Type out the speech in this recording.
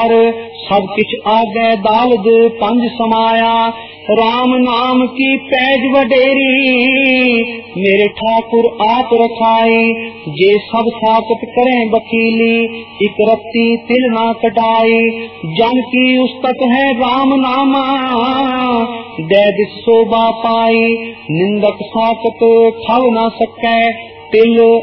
हार सब किछ आगे दालद पंज समाया। राम नाम की पैज वडेरी मेरे ठाकुर आप रखाए। जे सब साकत करें वकीली इक रत्ती तिल ना कटाए। जन की उस्तक है राम नामा दे दिस शोभा पाई। निंदक साकत खाओ ना सकै तिल